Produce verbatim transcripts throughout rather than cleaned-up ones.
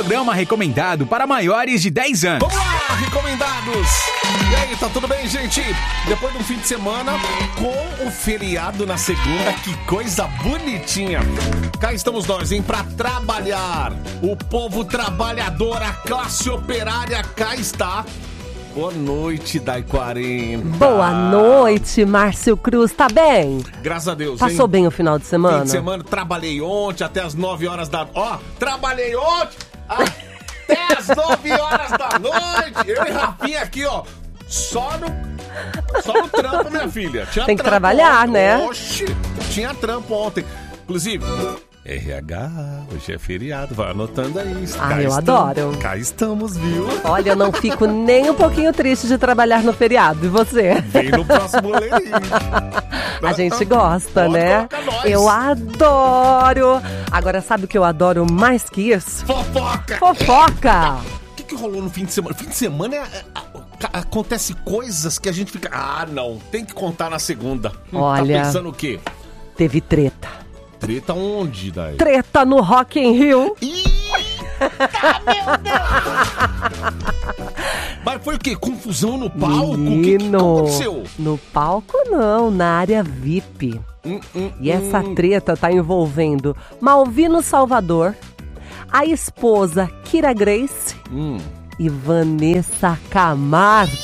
programa recomendado para maiores de dez anos. Vamos lá, recomendados! E aí, tá tudo bem, gente? Depois de um fim de semana com o feriado na segunda, que coisa bonitinha. Cá estamos nós, hein, pra trabalhar. O povo trabalhador, a classe operária, cá está. Boa noite, Dai quarenta. Boa noite, Márcio Cruz. Tá bem? Graças a Deus, Passou hein? bem o final de semana? Fim de semana, trabalhei ontem até as nove horas da... Ó, trabalhei ontem até as nove horas da noite. Eu e Rafinha aqui, ó, só no, só no trampo, minha filha. Tinha Tem que trampo trabalhar, ontem. né? Oxi, tinha trampo ontem. Inclusive... R H, hoje é feriado, vai anotando aí. Ah, cá eu estamos, adoro. Cá estamos, viu? Olha, eu não fico nem um pouquinho triste de trabalhar no feriado. E você? Vem no próximo leirinho. A gente gosta, Pode né? colocar nós. Eu adoro. Agora, sabe o que eu adoro mais que isso? Fofoca! Fofoca! O que, que rolou no fim de semana? Fim de semana é, é, é, acontece coisas que a gente fica... Ah, não, tem que contar na segunda. Olha, tá pensando o quê? Teve treta. Treta onde, Dai? Treta no Rock in Rio. Eita, meu Deus! Mas foi o quê? Confusão no palco? O que, que aconteceu? No palco não, na área V I P. Hum, hum, E essa hum. treta tá envolvendo Malvino Salvador, a esposa Kira Grace Hum. e Vanessa Camargo.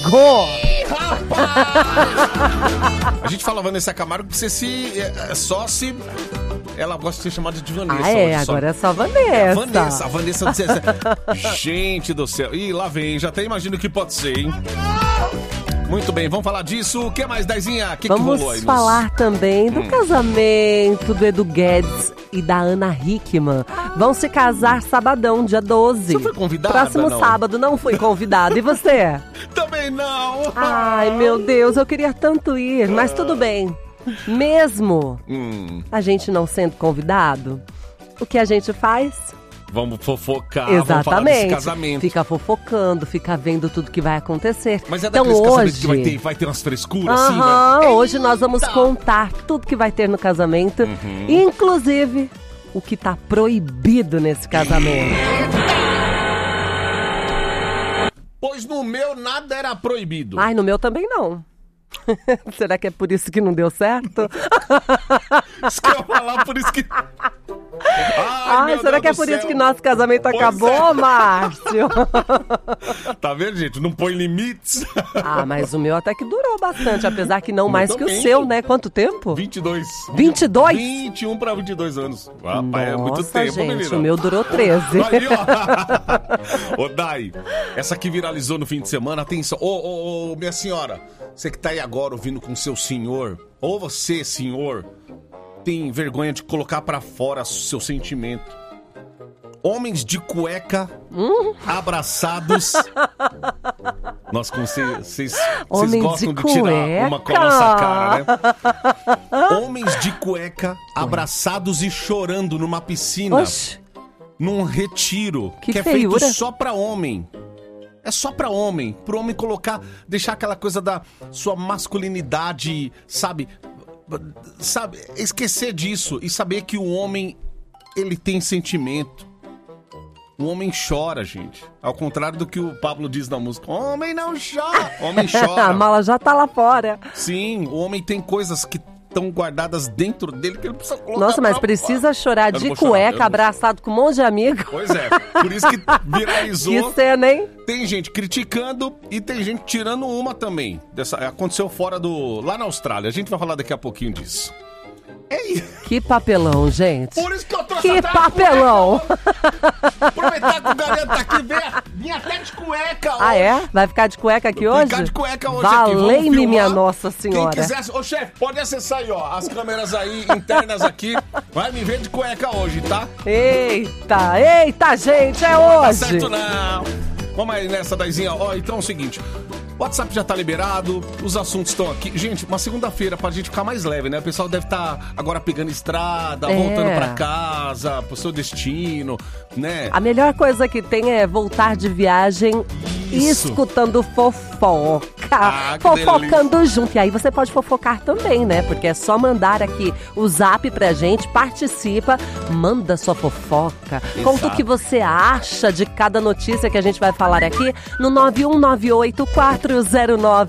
A gente fala Vanessa Camargo porque você se... É, só se... Ela gosta de ser chamada de Vanessa. Ah, é? Só- Agora é só Vanessa. É, Vanessa, a Vanessa do César. Gente do céu. Ih, lá vem, já até imagino o que pode ser, hein? Muito bem, vamos falar disso. O que mais, Daizinha? O que, que Vamos rolou aí? nos- falar também do Hum. casamento do Edu Guedes e da Ana Hickman. Vão se casar sabadão, dia doze. Você foi convidada, Próximo não? sábado, não fui convidada. E você? Também não. Ai, meu Deus, eu queria tanto ir, mas tudo bem. Mesmo Hum, a gente não sendo convidado, o que a gente faz? vamos fofocar, vamos falar desse Exatamente. casamento. Fica fofocando, fica vendo tudo que vai acontecer. Mas é então daqueles casamentos hoje, que vai ter, vai ter umas frescuras, assim, Aham, vai... hoje nós vamos Eita! contar tudo que vai ter no casamento, Uhum. inclusive o que tá proibido nesse casamento. Pois no meu nada era proibido. Ai, no meu também não. Será que é por isso que não deu certo? Isso que eu ia falar, por isso que... Ai, Ai, meu será Deus que é do por céu. isso que nosso casamento Pois acabou, é. Márcio? Tá vendo, gente? Não põe limites. Ah, mas o meu até que durou bastante, apesar que não meu mais que também. o seu, né? Quanto tempo? vinte e dois. vinte e dois? vinte e um pra vinte e dois anos. Rapaz, é muito Nossa, tempo, gente, menina. o meu durou treze. Aí, ó. Ô, Dai, essa que viralizou no fim de semana, atenção. Ô, ô, ô, minha senhora, você que tá aí agora ouvindo com seu senhor, ou você, senhor, tem vergonha de colocar pra fora seu sentimento. Homens de cueca Hum? abraçados. Nossa, como vocês Homens gostam de de, tirar cueca. uma com a nossa cara, né? Homens de cueca abraçados e chorando numa piscina. Oxe, Num retiro Que que, é feiura. feito só pra homem. É só pra homem. Pro homem colocar, deixar aquela coisa da sua masculinidade, sabe? Sabe? Esquecer disso e saber que o homem, ele tem sentimento. O homem chora, gente. Ao contrário do que o Pablo diz na música. Homem não chora. Homem a chora. mala já tá lá fora. Sim, o homem tem coisas que estão guardadas dentro dele que ele precisa colocar. Nossa, mas pra precisa fora. chorar Eu não de vou chorar, eu não cueca, vou abraçado com um monte de amigo. Pois é, por isso que viralizou. Que cena, hein? Tem gente criticando e tem gente tirando uma também. Dessa, aconteceu fora do... Lá na Austrália. A gente vai falar daqui a pouquinho disso. Ei, Que papelão, gente. por isso que eu trouxe Que até a papelão. cueca. Aproveitar que o galera tá aqui, vem, vem até de cueca hoje. Ah, é? Vai ficar de cueca aqui hoje? Ficar de cueca hoje aqui. Vamos Valei-me, filmar. minha Nossa Senhora. Quem quiser... Ô, chefe, pode acessar aí, ó. As câmeras aí, internas aqui. Vai me ver de cueca hoje, tá? Eita, eita, gente, é Tá hoje. certo, não. Vamos aí nessa, Daizinha. Ó, então é o seguinte... O WhatsApp já tá liberado, os assuntos estão aqui. Gente, uma segunda-feira pra gente ficar mais leve, né? O pessoal deve estar tá agora pegando estrada, É. voltando pra casa, pro seu destino, né? A melhor coisa que tem é voltar de viagem Isso. escutando fofoca. Ah, que fofocando delícia. junto. E aí você pode fofocar também, né? Porque é só mandar aqui o zap pra gente, participa, manda sua fofoca, conta o que você acha de cada notícia que a gente vai falar aqui no nove um nove oito quatro zero nove